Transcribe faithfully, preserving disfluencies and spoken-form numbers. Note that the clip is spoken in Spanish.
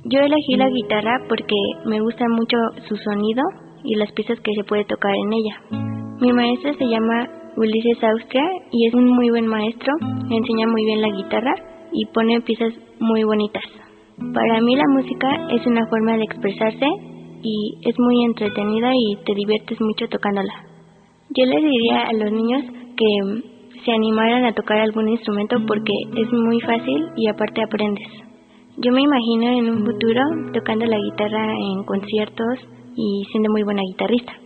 Yo elegí la guitarra porque me gusta mucho su sonido y las piezas que se puede tocar en ella. Mi maestro se llama Ulises Austria y es un muy buen maestro, enseña muy bien la guitarra y pone piezas muy bonitas. Para mí la música es una forma de expresarse y es muy entretenida y te diviertes mucho tocándola. Yo les diría a los niños que se animaran a tocar algún instrumento porque es muy fácil y aparte aprendes. Yo me imagino en un futuro tocando la guitarra en conciertos y siendo muy buena guitarrista.